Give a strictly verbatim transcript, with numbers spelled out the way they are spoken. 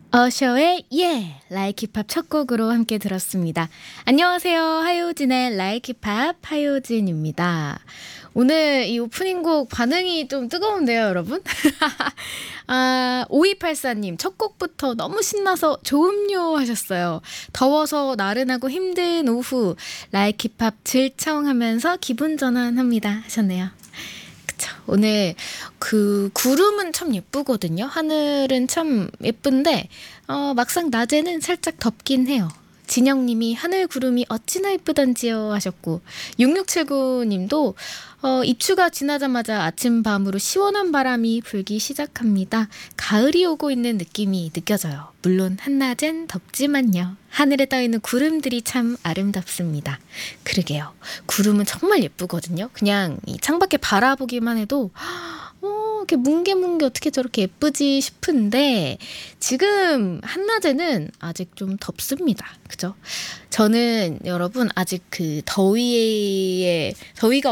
어쇼의 예! 라이키팝 첫 곡으로 함께 들었습니다. 안녕하세요. 하효진의 라이키팝 하효진입니다. 오늘 이 오프닝 곡 반응이 좀 뜨거운데요, 여러분? 아, 오이팔사 님, 첫 곡부터 너무 신나서 좋음요 하셨어요. 더워서 나른하고 힘든 오후, 라이키팝 질청하면서 기분 전환합니다 하셨네요. 그쵸. 오늘 그 구름은 참 예쁘거든요. 하늘은 참 예쁜데 어, 막상 낮에는 살짝 덥긴 해요. 진영님이 하늘 구름이 어찌나 예쁘던지요 하셨고, 육육칠구 님도 어, 입추가 지나자마자 아침 밤으로 시원한 바람이 불기 시작합니다. 가을이 오고 있는 느낌이 느껴져요. 물론 한낮엔 덥지만요. 하늘에 떠있는 구름들이 참 아름답습니다. 그러게요. 구름은 정말 예쁘거든요. 그냥 이 창밖에 바라보기만 해도 어, 이렇게 뭉게뭉게 어떻게 저렇게 예쁘지 싶은데 지금 한낮에는 아직 좀 덥습니다. 그죠? 저는 여러분 아직 그 더위에 더위가